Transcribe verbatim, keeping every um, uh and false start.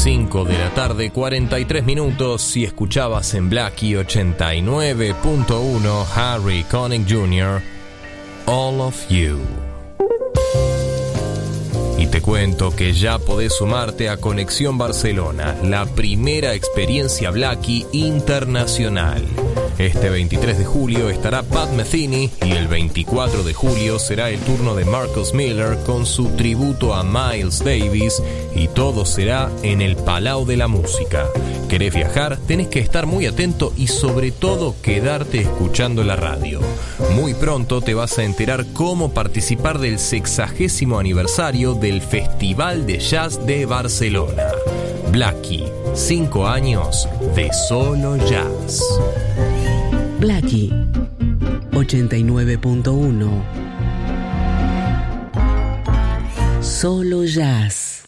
cinco de la tarde, cuarenta y tres minutos, y escuchabas en Blackie ochenta y nueve punto uno Harry Connick junior, All of You. Y te cuento que ya podés sumarte a Conexión Barcelona, la primera experiencia Blackie internacional. Este veintitrés de julio estará Pat Metheny y el veinticuatro de julio será el turno de Marcus Miller con su tributo a Miles Davis, y todo será en el Palau de la Música. ¿Querés viajar? Tenés que estar muy atento y sobre todo quedarte escuchando la radio. Muy pronto te vas a enterar cómo participar del sexagésimo aniversario del Festival de Jazz de Barcelona. Blackie, cinco años de solo jazz. Blackie ochenta y nueve punto uno. Solo jazz.